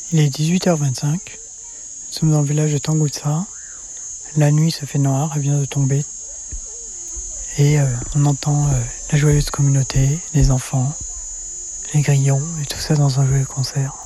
Il est 18h25. Nous sommes dans le village de Tangoutsa. La nuit se fait noire, elle vient de tomber. Et on entend la joyeuse communauté, les enfants, les grillons et tout ça dans un joyeux concert.